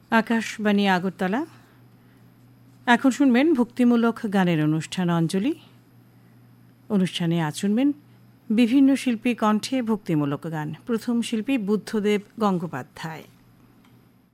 আকাশবাণী আগরতলা। এখন শুনবেন ভক্তিমূলক গানের অনুষ্ঠান অঞ্জলি। অনুষ্ঠানে আজ শুনবেন বিভিন্ন শিল্পী কণ্ঠে ভক্তিমূলক গান। প্রথম শিল্পী বুদ্ধদেব গঙ্গোপাধ্যায়।